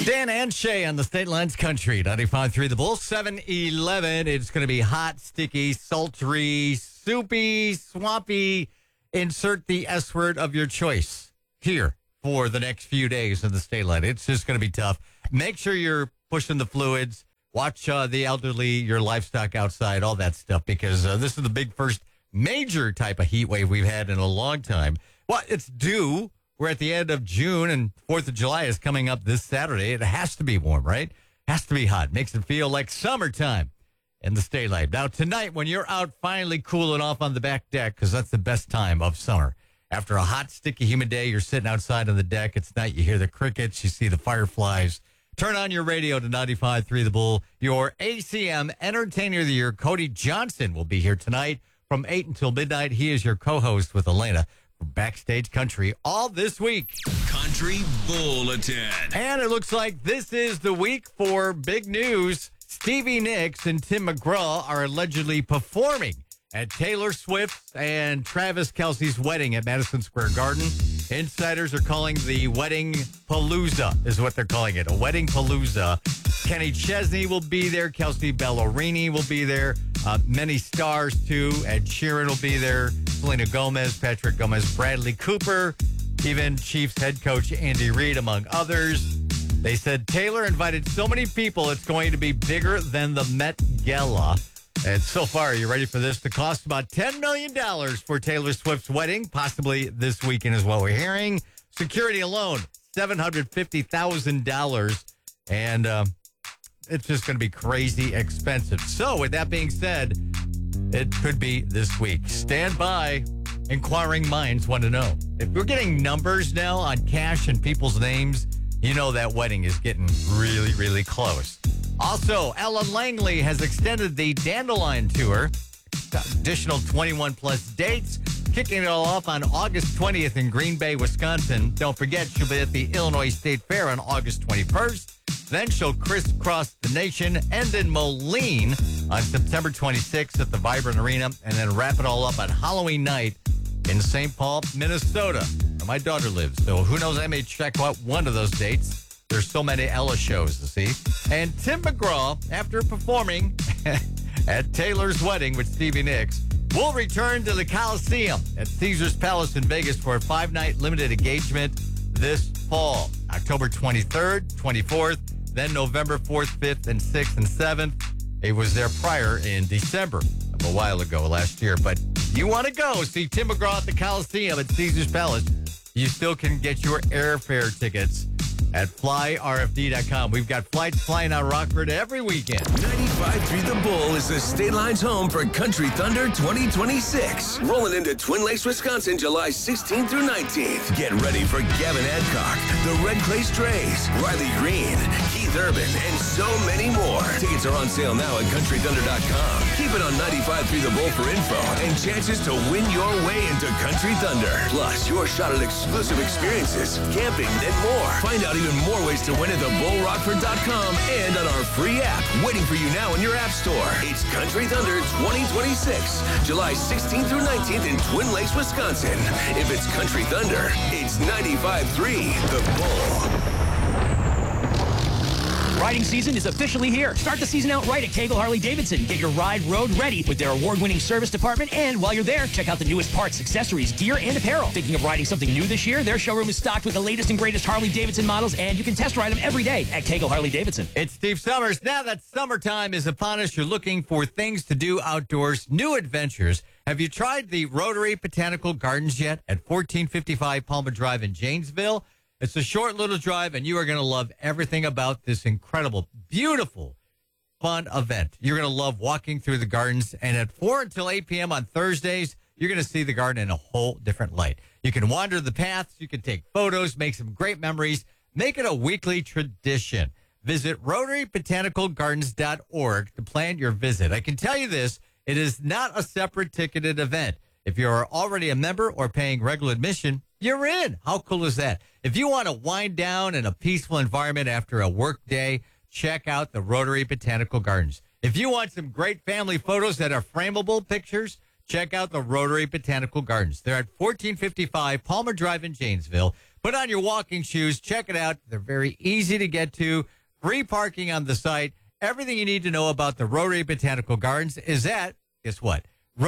Dan and Shay on the State Lines Country, 95.3 The Bull, 7-11. It's going to be hot, sticky, sultry, soupy, swampy. Insert the S word of your choice here for the next few days in the State Line. It's just going to be tough. Make sure you're pushing the fluids. Watch the elderly, your livestock outside, all that stuff, because this is the big first major type of heat wave we've had in a long time. Well, it's due. We're at the end of June, and 4th of July is coming up this Saturday. It has to be warm, right? Has to be hot. Makes it feel like summertime in the State Line. Now, tonight, when you're out finally cooling off on the back deck, because that's the best time of summer. After a hot, sticky, humid day, you're sitting outside on the deck. It's night. You hear the crickets. You see the fireflies. Turn on your radio to 95.3 The Bull. Your ACM Entertainer of the Year, Cody Johnson, will be here tonight from 8 until midnight. He is your co-host with Elena. Backstage Country all this week. Country Bulletin. And it looks like this is the week for big news. Stevie Nicks and Tim McGraw are allegedly performing at Taylor Swift's and Travis Kelce's wedding at Madison Square Garden. Insiders are calling the wedding palooza, is what they're calling it, a wedding palooza. Kenny Chesney will be there. Kelsey Ballerini will be there. Many stars, too. Ed Sheeran will be there. Selena Gomez, Patrick Gomez, Bradley Cooper, even Chiefs head coach Andy Reid, among others. They said Taylor invited so many people, it's going to be bigger than the Met Gala. And so far, are you ready for this? The cost about $10 million for Taylor Swift's wedding, possibly this weekend is what we're hearing. Security alone, $750,000. And it's just going to be crazy expensive. So with that being said, it could be this week. Stand by. Inquiring minds want to know. If we're getting numbers now on cash and people's names, you know that wedding is getting really, really close. Also, Ellen Langley has extended the Dandelion Tour. Additional 21-plus dates. Kicking it all off on August 20th in Green Bay, Wisconsin. Don't forget, she'll be at the Illinois State Fair on August 21st. Then she'll crisscross the nation, end in Moline on September 26th at the Vibrant Arena, and then wrap it all up on Halloween night in St. Paul, Minnesota, where my daughter lives. So who knows, I may check out one of those dates. There's so many Ella shows to see. And Tim McGraw, after performing at Taylor's wedding with Stevie Nicks, will return to the Coliseum at Caesars Palace in Vegas for a 5-night limited engagement this fall. October 23rd, 24th, then November 4th, 5th, and 6th, and 7th. He was there prior in December of a while ago last year. But you want to go see Tim McGraw at the Coliseum at Caesars Palace, you still can get your airfare tickets at flyrfd.com. We've got flights flying out Rockford every weekend. 95.3 The Bull is the State Line's home for Country Thunder 2026. Rolling into Twin Lakes, Wisconsin, July 16th through 19th. Get ready for Gavin Adcock, the Red Clay Strays, Riley Green, Keith Urban, and so many more. Tickets are on sale now at countrythunder.com. Keep it on 95.3 The Bull for info and chances to win your way into Country Thunder. Plus, your shot at exclusive experiences, camping, and more. Find out even more ways to win at thebullrockford.com and on our free app, waiting for you now in your app store. It's Country Thunder 2026, July 16th through 19th in Twin Lakes, Wisconsin. If it's Country Thunder, it's 95.3 The Bull. Riding season is officially here. Start the season out right at Cagle Harley-Davidson. Get your ride road ready with their award-winning service department. And while you're there, check out the newest parts, accessories, gear, and apparel. Thinking of riding something new this year? Their showroom is stocked with the latest and greatest Harley-Davidson models, and you can test ride them every day at Cagle Harley-Davidson. It's Steve Summers. Now that summertime is upon us, you're looking for things to do outdoors, new adventures. Have you tried the Rotary Botanical Gardens yet at 1455 Palmer Drive in Janesville? It's a short little drive, and you are going to love everything about this incredible, beautiful, fun event. You're going to love walking through the gardens, and at 4 until 8 p.m. on Thursdays, you're going to see the garden in a whole different light. You can wander the paths, you can take photos, make some great memories, make it a weekly tradition. Visit RotaryBotanicalGardens.org to plan your visit. I can tell you this, it is not a separate ticketed event. If you're already a member or paying regular admission, you're in. How cool is that? If you want to wind down in a peaceful environment after a work day, check out the Rotary Botanical Gardens. If you want some great family photos that are frameable pictures, check out the Rotary Botanical Gardens. They're at 1455 Palmer Drive in Janesville. Put on your walking shoes. Check it out. They're very easy to get to. Free parking on the site. Everything you need to know about the Rotary Botanical Gardens is at, guess what?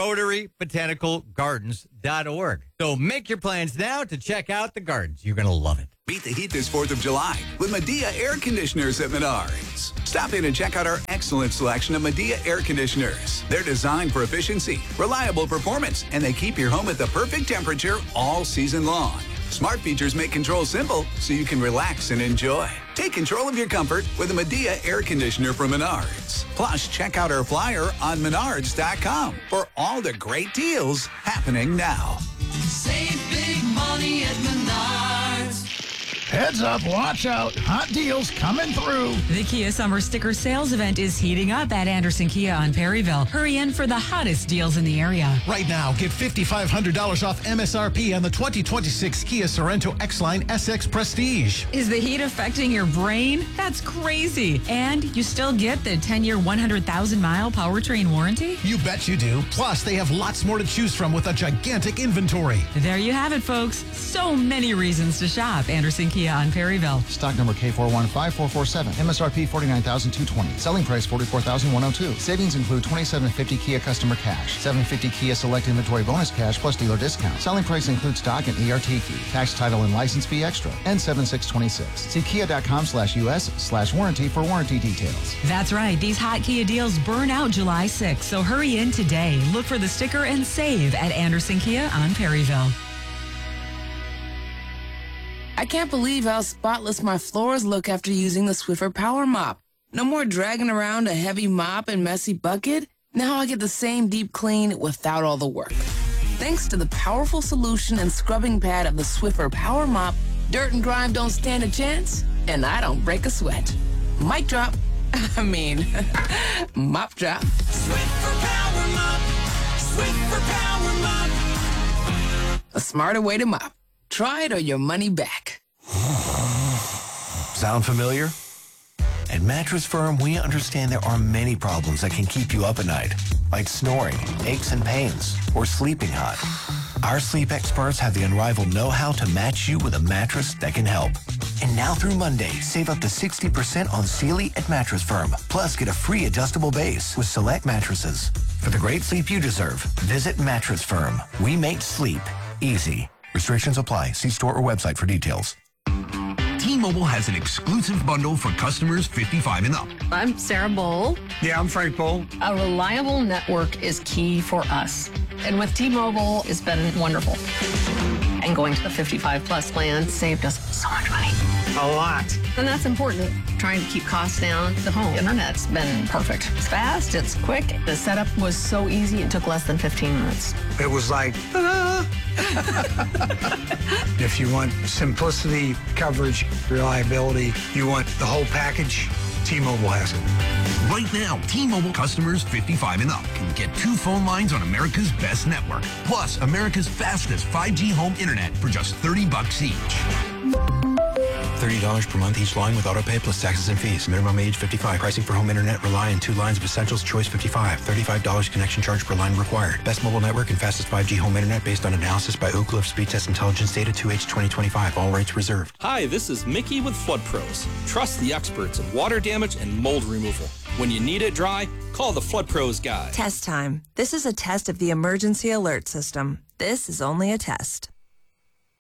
RotaryBotanicalGardens.org. So make your plans now to check out the gardens. You're going to love it. Beat the heat this 4th of July with Medea air conditioners at Menards. Stop in and check out our excellent selection of Medea air conditioners. They're designed for efficiency, reliable performance, and they keep your home at the perfect temperature all season long. Smart features make control simple so you can relax and enjoy. Take control of your comfort with a Medea air conditioner from Menards. Plus, check out our flyer on Menards.com for all the great deals happening now. Save big money at Menards. Heads up, watch out. Hot deals coming through. The Kia Summer Sticker Sales event is heating up at Anderson Kia on Perryville. Hurry in for the hottest deals in the area. Right now, get $5,500 off MSRP on the 2026 Kia Sorento X-Line SX Prestige. Is the heat affecting your brain? That's crazy. And you still get the 10-year, 100,000-mile powertrain warranty? You bet you do. Plus, they have lots more to choose from with a gigantic inventory. There you have it, folks. So many reasons to shop Anderson Kia on Perryville. Stock number K415447. MSRP $49,220. Selling price $44,102. Savings include $2,750 Kia customer cash, $750 Kia select inventory bonus cash plus dealer discount. Selling price includes stock and ERT fee, tax, title, and license fee extra, and 7626. See kia.com/US/warranty for warranty details. That's right. These hot Kia deals burn out July 6th, so hurry in today. Look for the sticker and save at Anderson Kia on Perryville. I can't believe how spotless my floors look after using the Swiffer Power Mop. No more dragging around a heavy mop and messy bucket. Now I get the same deep clean without all the work. Thanks to the powerful solution and scrubbing pad of the Swiffer Power Mop, dirt and grime don't stand a chance, and I don't break a sweat. Mic drop. Mop drop. Swiffer Power Mop. Swiffer Power Mop. A smarter way to mop. Try it or your money back. Sound familiar? At Mattress Firm, we understand there are many problems that can keep you up at night, like snoring, aches and pains, or sleeping hot. Our sleep experts have the unrivaled know-how to match you with a mattress that can help. And now through Monday, save up to 60% on Sealy at Mattress Firm. Plus, get a free adjustable base with select mattresses. For the great sleep you deserve, visit Mattress Firm. We make sleep easy. Restrictions apply. See store or website for details. T-Mobile has an exclusive bundle for customers 55 and up. I'm Sarah Bowl. Yeah, I'm Frank Bowl. A reliable network is key for us. And with T-Mobile, it's been wonderful. And going to the 55 plus plan saved us so much money. A lot. And that's important. Trying to keep costs down. The home internet's been perfect. It's fast, it's quick. The setup was so easy, it took less than 15 minutes. It was like, If you want simplicity, coverage, reliability, you want the whole package, T-Mobile has it. Right now, T-Mobile customers 55 and up can get 2 phone lines on America's best network, plus America's fastest 5G home internet for just $30 each. $30 per month each line with auto pay plus taxes and fees. Minimum age 55. Pricing for home internet rely on 2 lines of essentials. Choice 55. $35 connection charge per line required. Best mobile network and fastest 5G home internet based on analysis by Ookla of Speed Test Intelligence data 2H 2025. All rates reserved. Hi, this is Mickey with Flood Pros. Trust the experts in water damage and mold removal. When you need it dry, call the Flood Pros guy. Test time. This is a test of the emergency alert system. This is only a test.